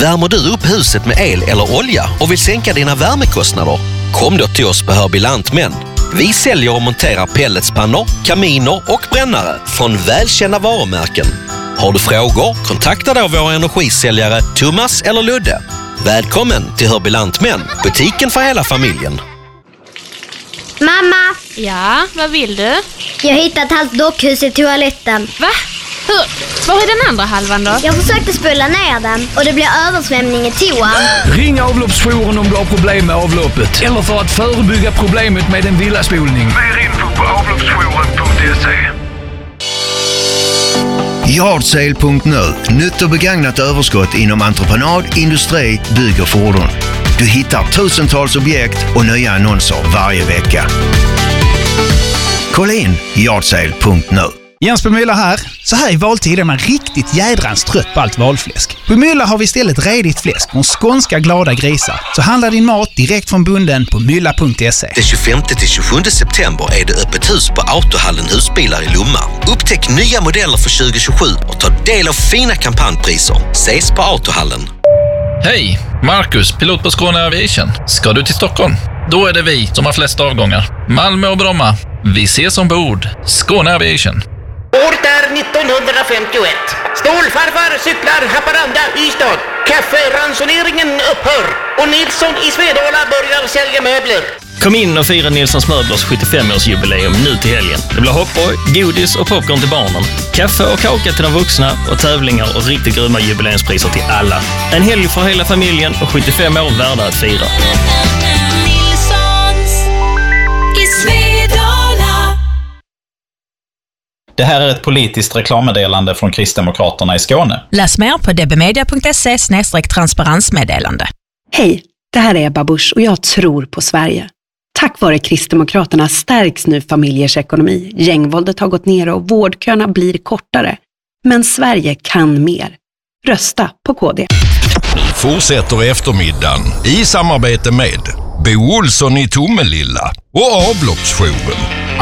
Värmer du upp huset med el eller olja och vill sänka dina värmekostnader? Kom då till oss på Hörby Lantmän. Vi säljer och monterar pelletspannor, kaminer och brännare från välkända varumärken. Har du frågor? Kontakta då våra energisäljare Thomas eller Ludde. Välkommen till Hörby Lantmän, butiken för hela familjen. Mamma! Ja, vad vill du? Jag hittade ett halvt dockhus i toaletten. Va? Var är den andra halvan då? Jag försökte spula ner den och det blev översvämning i toan. Ring avloppsjouren om du har problem med avloppet. Eller för att förebygga problemet med en villaspolning. Mer info på avloppsjouren.se. Yardsale.nu. Nytt och begagnat överskott inom entreprenad, industri, bygg och fordon. Du hittar tusentals objekt och nya annonser varje vecka. Kolla in Yardsale.nu. Jens på Mylla här. Så här i valtiden är man riktigt jädrans trött på allt valfläsk. På Mylla har vi istället redigt fläsk från skånska glada grisar. Så handla din mat direkt från bunden på mylla.se. Den 25-27 september är det öppet hus på Autohallen Husbilar i Lomma. Upptäck nya modeller för 2027 och ta del av fina kampanjpriser. Ses på Autohallen. Hej, Marcus, pilot på Skåne Aviation. Ska du till Stockholm? Då är det vi som har flest avgångar. Malmö och Bromma. Vi ses ombord. Skåne Aviation. Året är 1951. Stålfarfar cyklar Haparanda-Ystad. Kafferansoneringen upphör. Och Nilsson i Svedala börjar sälja möbler. Kom in och fira Nilssons möblers 75-årsjubileum nu till helgen. Det blir hoppborg, godis och popcorn till barnen. Kaffe och kaka till de vuxna och tävlingar och riktigt grymma jubileumspriser till alla. En helg för hela familjen och 75 år värda att fira. Nilssons i Svedala. Det här är ett politiskt reklammeddelande från Kristdemokraterna i Skåne. Läs mer på dbmedia.se/transparensmeddelande. Hej, det här är Ebba Busch och jag tror på Sverige. Tack vare Kristdemokraterna stärks nu familjers ekonomi. Gängvåldet har gått ner och vårdköerna blir kortare. Men Sverige kan mer. Rösta på KD. Fortsätter eftermiddagen i samarbete med Bo Olsson i Tomelilla och avloppsjouren.